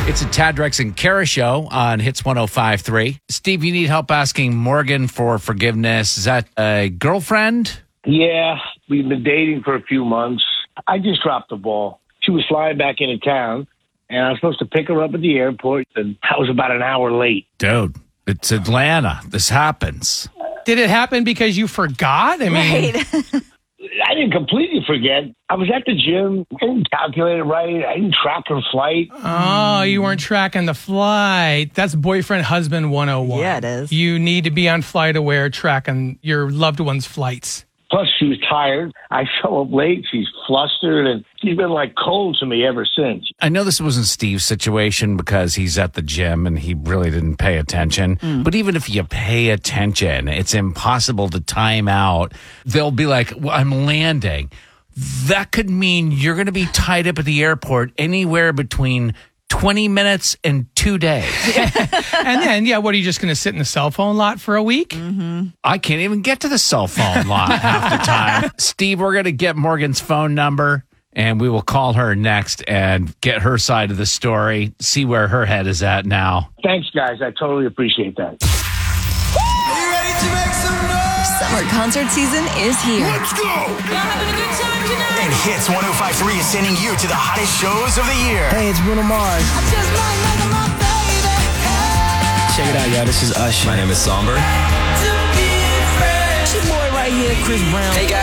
It's a Tad, Drex, and Kara show on Hits 105.3. Steve, you need help asking Morgan for forgiveness. Is that a girlfriend? Yeah, we've been dating for a few months. I just dropped the ball. She was flying back into town, and I was supposed to pick her up at the airport, and I was about an hour late. Dude, it's Atlanta. This happens. Did it happen because you forgot? I mean, I didn't completely forget. I was at the gym. I didn't calculate it right. I didn't track her flight. Oh, you weren't tracking the flight. That's boyfriend-husband 101. Yeah, it is. You need to be on Flight Aware tracking your loved one's flights. Plus, she was tired. I show up late. She's flustered, and she's been like cold to me ever since. I know this wasn't Steve's situation because he's at the gym and he really didn't pay attention. But even if you pay attention, it's impossible to time out. They'll be like, well, I'm landing. That could mean you're going to be tied up at the airport anywhere between 20 minutes and 2 days. And then, what are you just going to sit in the cell phone lot for a week? I can't even get to the cell phone lot half the time. Steve, we're going to get Morgan's phone number and we will call her next and get her side of the story, see where her head is at now. Thanks, guys. I totally appreciate that. Are you ready to make some noise? Summer concert season is here. Let's go! Y'all having a good time tonight? And Hits 105.3 is sending you to the hottest shows of the year. Hey, it's Bruno Mars. I just might like my baby. Hey. Check it out, y'all. This is Usher. My name is Somber. It's your boy right here, Chris Brown. Hey guys.